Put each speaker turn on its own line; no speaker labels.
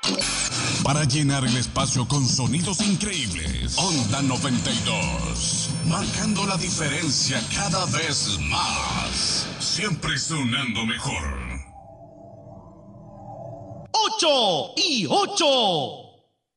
Para llenar el espacio con sonidos increíbles. Onda 92. Marcando la diferencia cada vez más. Siempre sonando mejor.
8 y 8.